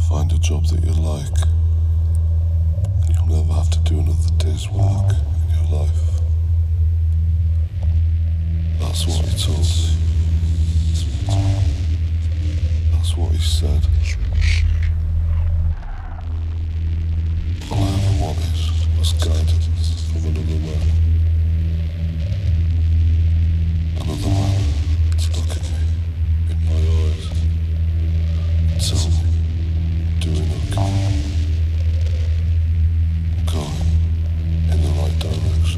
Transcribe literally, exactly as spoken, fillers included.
Find a job that you like, and you'll never have to do another day's work in your life. That's what he told me. That's what he said. All I ever wanted was guidance.